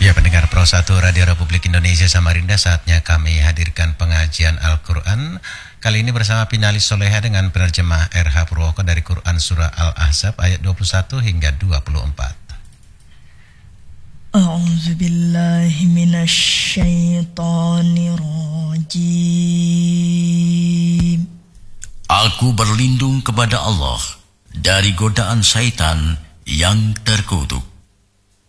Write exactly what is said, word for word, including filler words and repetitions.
Ya, pendengar Pro satu Radio Republik Indonesia Samarinda, saatnya kami hadirkan pengajian Al-Quran. Kali ini bersama Pinalis Soleha dengan penerjemah R H Purwoko dari Quran Surah Al-Ahzab ayat dua puluh satu hingga dua puluh empat. A'udzubillahi minasyaitonirrajim. Aku berlindung kepada Allah dari godaan syaitan yang terkutuk.